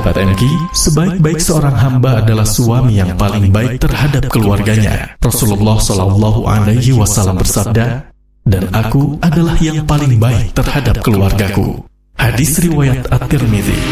Sahabat MQ, sebaik-baik seorang hamba adalah suami yang paling baik terhadap keluarganya. Rasulullah SAW bersabda, dan aku adalah yang paling baik terhadap keluargaku. Hadis riwayat At-Tirmidzi.